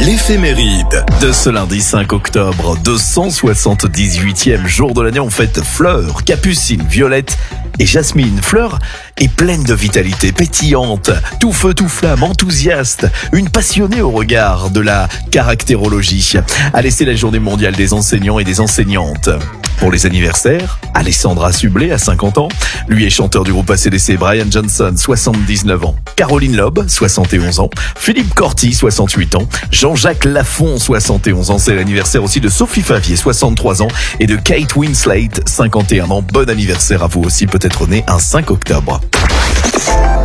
L'éphéméride de ce lundi 5 octobre, 278e jour de l'année, on fête Fleur, Capucine, Violette et Jasmine. Fleur est pleine de vitalité, pétillante, tout feu, tout flamme, enthousiaste, une passionnée au regard de la caractérologie. Allez, c'est la journée mondiale des enseignants et des enseignantes. Pour les anniversaires, Alessandra Sublet a 50 ans. Lui est chanteur du groupe AC/DC. Brian Johnson, 79 ans. Caroline Loeb, 71 ans. Philippe Corti, 68 ans. Jean-Jacques Lafont, 71 ans. C'est l'anniversaire aussi de Sophie Favier, 63 ans. Et de Kate Winslet, 51 ans. Bon anniversaire à vous aussi, peut-être né un 5 octobre.